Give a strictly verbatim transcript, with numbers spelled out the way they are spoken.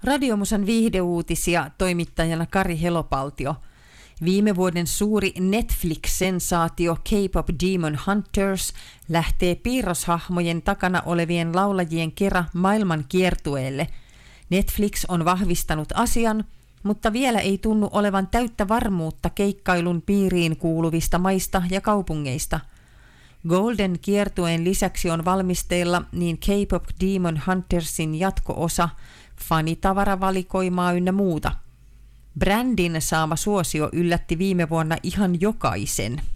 Radiomusan viihdeuutisia toimittajana Kari Helopaltio. Viime vuoden suuri Netflix-sensaatio K-pop Demon Hunters lähtee piirroshahmojen takana olevien laulajien kera maailman kiertueelle. Netflix on vahvistanut asian, mutta vielä ei tunnu olevan täyttä varmuutta keikkailun piiriin kuuluvista maista ja kaupungeista. Golden kiertueen lisäksi on valmisteilla niin K-pop Demon Huntersin jatko-osa, fanitavaravalikoimaa ynnä muuta. Brändin saama suosio yllätti viime vuonna ihan jokaisen.